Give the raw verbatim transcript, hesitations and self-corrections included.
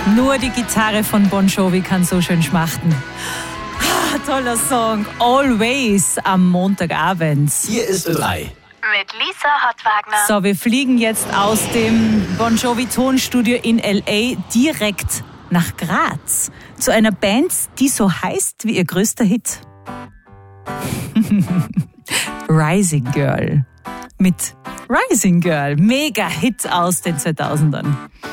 Nur die Gitarre von Bon Jovi kann so schön schmachten. Ah, toller Song. Always am Montagabend. Hier ist Ö drei. Mit Lisa Hottwagner. So, wir fliegen jetzt aus dem Bon Jovi Tonstudio in L A direkt nach Graz. Zu einer Band, die so heißt wie ihr größter Hit. Rising Girl. Mit Rising Girl. Mega Hit aus den zweitausendern.